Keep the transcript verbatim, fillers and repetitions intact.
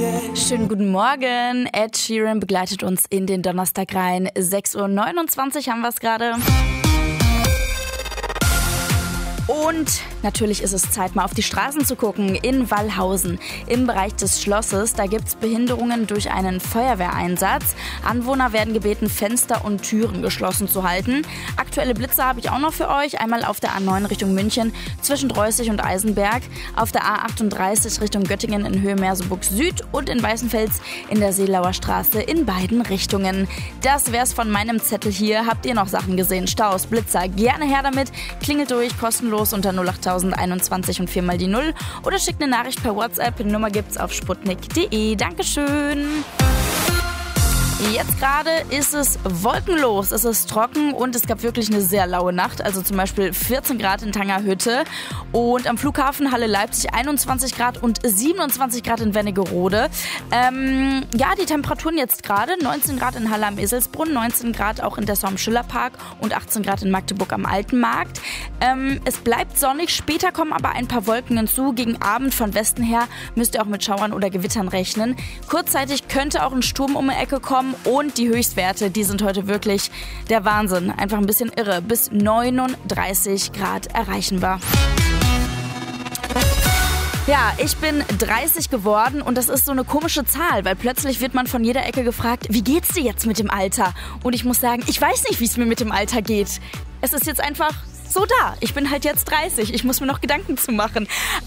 Schönen guten Morgen. Ed Sheeran begleitet uns in den Donnerstag rein. sechs Uhr neunundzwanzig haben wir es gerade. Und natürlich ist es Zeit, mal auf die Straßen zu gucken. In Wallhausen, im Bereich des Schlosses, da gibt es Behinderungen durch einen Feuerwehreinsatz. Anwohner werden gebeten, Fenster und Türen geschlossen zu halten. Aktuelle Blitze habe ich auch noch für euch. Einmal auf der A neun Richtung München zwischen Dreußig und Eisenberg, auf der A achtunddreißig Richtung Göttingen in Höhe Merseburg Süd und in Weißenfels in der Seelauer Straße in beiden Richtungen. Das wär's von meinem Zettel hier. Habt ihr noch Sachen gesehen? Staus, Blitzer? Gerne her damit. Klingelt durch, kostenlos unter null acht einundzwanzig und vier mal die null oder schickt eine Nachricht per WhatsApp. Die Nummer gibt's auf sputnik punkt de. Dankeschön. Jetzt gerade ist es wolkenlos, es ist trocken und es gab wirklich eine sehr laue Nacht, also zum Beispiel vierzehn Grad in Tangerhütte und am Flughafen Halle Leipzig einundzwanzig Grad und siebenundzwanzig Grad in Wernigerode. Ähm, ja, die Temperaturen jetzt gerade, neunzehn Grad in Halle am Eselsbrunn, neunzehn Grad auch in Dessau am Schillerpark und achtzehn Grad in Magdeburg am Alten Markt. Ähm, es bleibt sonnig, später kommen aber ein paar Wolken hinzu. Gegen Abend von Westen her müsst ihr auch mit Schauern oder Gewittern rechnen. Kurzzeitig könnte auch ein Sturm um die Ecke kommen. Und die Höchstwerte, die sind heute wirklich der Wahnsinn. Einfach ein bisschen irre. Bis neununddreißig Grad erreichenbar. Ja, ich bin dreißig geworden und das ist so eine komische Zahl, weil plötzlich wird man von jeder Ecke gefragt, wie geht's dir jetzt mit dem Alter? Und ich muss sagen, ich weiß nicht, wie es mir mit dem Alter geht. Es ist jetzt einfach so da. Ich bin halt jetzt dreißig. Ich muss mir noch Gedanken zu machen.